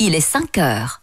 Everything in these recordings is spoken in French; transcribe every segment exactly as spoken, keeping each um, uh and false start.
il est cinq heures.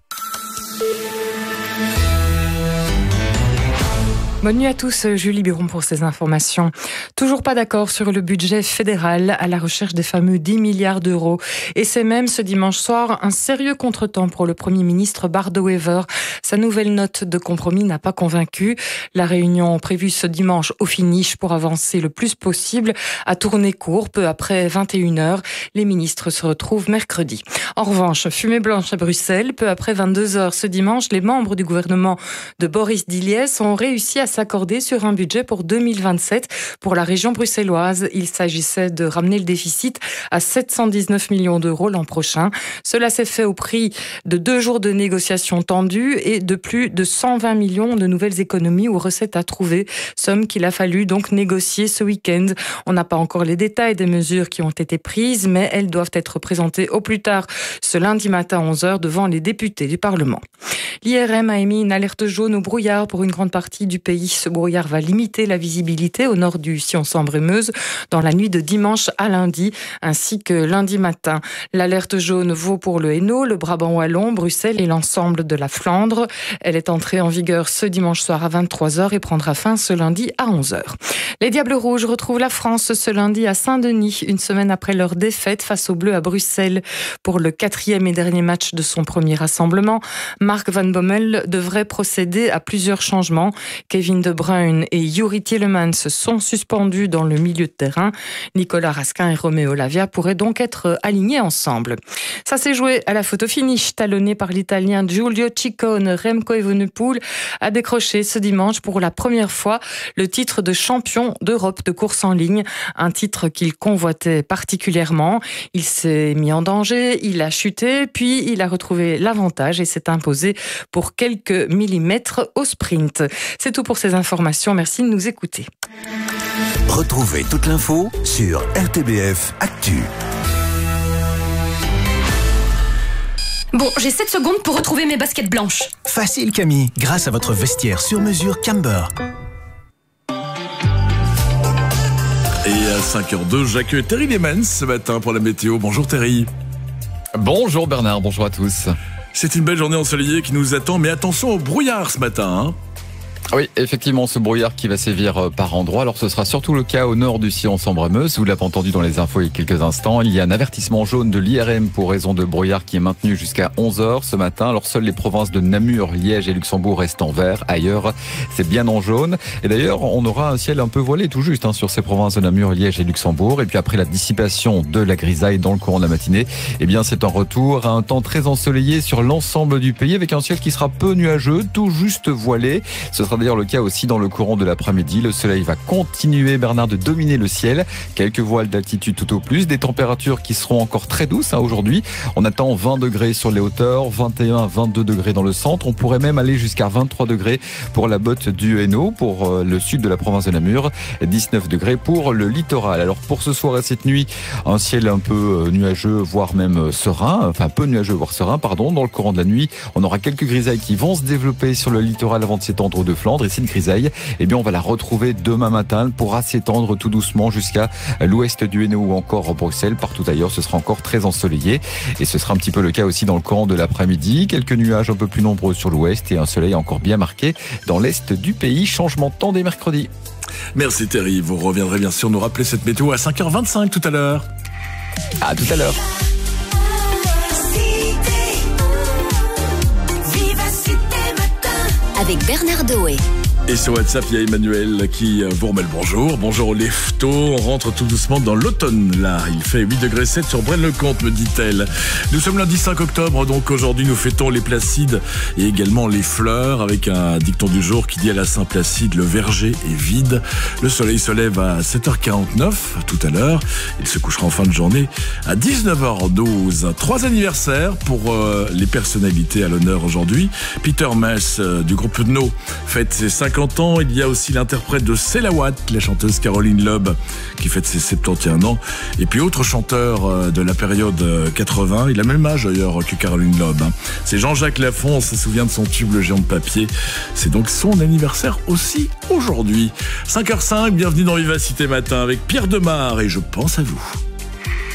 Bonne nuit à tous, Julie Biron pour ces informations. Toujours pas d'accord sur le budget fédéral à la recherche des fameux dix milliards d'euros. Et c'est même ce dimanche soir un sérieux contretemps pour le Premier ministre Bart De Wever. Sa nouvelle note de compromis n'a pas convaincu. La réunion prévue ce dimanche au finish pour avancer le plus possible a tourné court. Peu après vingt et une heures, les ministres se retrouvent mercredi. En revanche, fumée blanche à Bruxelles. Peu après vingt-deux heures ce dimanche, les membres du gouvernement de Boris Diliès ont réussi à s'accorder sur un budget pour deux mille vingt-sept pour la région bruxelloise. Il s'agissait de ramener le déficit à sept cent dix-neuf millions d'euros l'an prochain. Cela s'est fait au prix de deux jours de négociations tendues et de plus de cent vingt millions de nouvelles économies ou recettes à trouver, somme qu'il a fallu donc négocier ce week-end. On n'a pas encore les détails des mesures qui ont été prises, mais elles doivent être présentées au plus tard ce lundi matin à onze heures devant les députés du Parlement. L'I R M a émis une alerte jaune au brouillard pour une grande partie du pays. Ce brouillard va limiter la visibilité au nord du Sion-Sambre-et-Meuse dans la nuit de dimanche à lundi, ainsi que lundi matin. L'alerte jaune vaut pour le Hainaut, le Brabant wallon, Bruxelles et l'ensemble de la Flandre. Elle est entrée en vigueur ce dimanche soir à vingt-trois heures et prendra fin ce lundi à onze heures. Les Diables Rouges retrouvent la France ce lundi à Saint-Denis, une semaine après leur défaite face aux Bleus à Bruxelles. Pour le quatrième et dernier match de son premier rassemblement, Mark Van Bommel devrait procéder à plusieurs changements. Kevin De Bruyne et Youri Tielemans sont suspendus dans le milieu de terrain. Nicolas Raskin et Romeo Lavia pourraient donc être alignés ensemble. Ça s'est joué à la photo finish, talonné par l'Italien Giulio Ciccone. Remco Evenepoel a décroché ce dimanche pour la première fois le titre de champion d'Europe de course en ligne, un titre qu'il convoitait particulièrement. Il s'est mis en danger, il a chuté, puis il a retrouvé l'avantage et s'est imposé pour quelques millimètres au sprint. C'est tout pour ces informations. Merci de nous écouter. Retrouvez toute l'info sur R T B F Actu. Bon, j'ai sept secondes pour retrouver mes baskets blanches. Facile Camille, grâce à votre vestiaire sur mesure Camber. Et à cinq heures deux, j'accueille Terry Lemans ce matin pour la météo. Bonjour Terry. Bonjour Bernard, bonjour à tous. C'est une belle journée ensoleillée qui nous attend, mais attention au brouillard ce matin, hein. Oui, effectivement, ce brouillard qui va sévir par endroits. Alors, ce sera surtout le cas au nord du Sion-Sambre-et-Meuse. Vous l'avez entendu dans les infos il y a quelques instants. Il y a un avertissement jaune de l'I R M pour raison de brouillard qui est maintenu jusqu'à onze heures ce matin. Alors, seules les provinces de Namur, Liège et Luxembourg restent en vert. Ailleurs, c'est bien en jaune. Et d'ailleurs, on aura un ciel un peu voilé tout juste hein, sur ces provinces de Namur, Liège et Luxembourg. Et puis après la dissipation de la grisaille dans le courant de la matinée, eh bien, c'est un retour à un temps très ensoleillé sur l'ensemble du pays avec un ciel qui sera peu nuageux, tout juste voilé. Ce sera d'ailleurs le cas aussi dans le courant de l'après-midi. Le soleil va continuer, Bernard, de dominer le ciel. Quelques voiles d'altitude tout au plus. Des températures qui seront encore très douces hein, aujourd'hui. On attend vingt degrés sur les hauteurs, vingt et un à vingt-deux degrés dans le centre. On pourrait même aller jusqu'à vingt-trois degrés pour la botte du Hainaut, pour euh, le sud de la province de Namur. dix-neuf degrés pour le littoral. Alors pour ce soir et cette nuit, un ciel un peu nuageux, voire même serein. Enfin, peu nuageux, voire serein, pardon. Dans le courant de la nuit, on aura quelques grisailles qui vont se développer sur le littoral avant de s'étendre aux Deux-Flandres. Et cette grisaille, eh bien, on va la retrouver demain matin. Elle pourra s'étendre tout doucement jusqu'à l'ouest du Hainaut ou encore Bruxelles. Partout ailleurs, ce sera encore très ensoleillé. Et ce sera un petit peu le cas aussi dans le courant de l'après-midi. Quelques nuages un peu plus nombreux sur l'ouest et un soleil encore bien marqué dans l'est du pays. Changement de temps dès mercredi. Merci Terry. Vous reviendrez bien sûr nous rappeler cette météo à cinq heures vingt-cinq tout à l'heure. À tout à l'heure. Avec Bernard Doé. Et sur WhatsApp, il y a Emmanuel qui vous remet le bonjour. Bonjour les photos. On rentre tout doucement dans l'automne, là. Il fait huit degrés sept sur Braine-le-Comte, me dit-elle. Nous sommes lundi cinq octobre, donc aujourd'hui nous fêtons les Placides et également les fleurs avec un dicton du jour qui dit à la Saint-Placide, le verger est vide. Le soleil se lève à sept heures quarante-neuf tout à l'heure. Il se couchera en fin de journée à dix-neuf heures douze. Trois anniversaires pour euh, les personnalités à l'honneur aujourd'hui. Peter Maes euh, du groupe No fête ses cinquante ans. Il y a aussi l'interprète de C'est la Watt, la chanteuse Caroline Loeb, qui fête ses soixante et un ans. Et puis autre chanteur de la période quatre-vingts, il a le même âge d'ailleurs que Caroline Loeb. C'est Jean-Jacques Lafont, on se souvient de son tube Le Géant de Papier. C'est donc son anniversaire aussi aujourd'hui. cinq heures cinq, bienvenue dans Vivacité Matin avec Pierre Demar et je pense à vous.